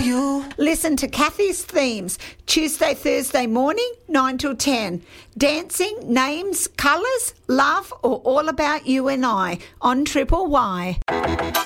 you. Listen to Kathy's Themes, Tuesday, Thursday morning, 9 till 10. Dancing, names, colours, love, or all about you and I on Triple Y.